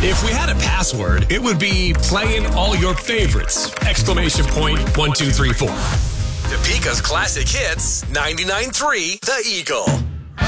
If we had a password, it would be playing all your favorites! Exclamation point 1, 2, 3, 4. Topeka's classic hits, 99.3 The Eagle.